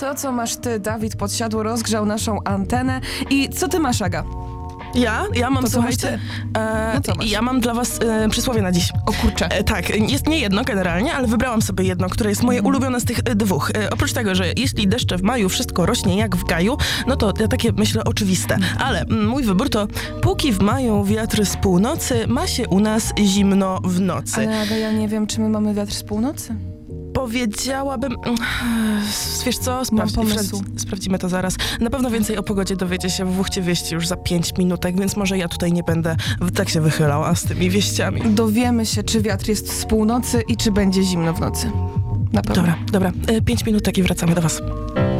To, co masz ty, Dawid Podsiadło, rozgrzał naszą antenę. I co ty masz, Aga? Ja mam, To co masz słuchajcie, ty? No co masz? ja mam dla was przysłowie na dziś. O kurczę. Tak, jest nie jedno generalnie, ale wybrałam sobie jedno, które jest moje ulubione z tych dwóch. Oprócz tego, że jeśli deszcze w maju wszystko rośnie jak w gaju, no to ja takie myślę oczywiste. Ale mój wybór to póki w maju wiatr z północy, ma się u nas zimno w nocy. Ale Aga, ja nie wiem, czy my mamy wiatr z północy. Powiedziałabym... Wiesz co? Mam pomysł. Sprawdzimy to zaraz. Na pewno więcej o pogodzie dowiecie się w Wuchcie Wieści już za 5 minutek, więc może ja tutaj nie będę tak się wychylała z tymi wieściami. Dowiemy się, czy wiatr jest z północy i czy będzie zimno w nocy. Na pewno. Dobra. 5 minutek i wracamy do was.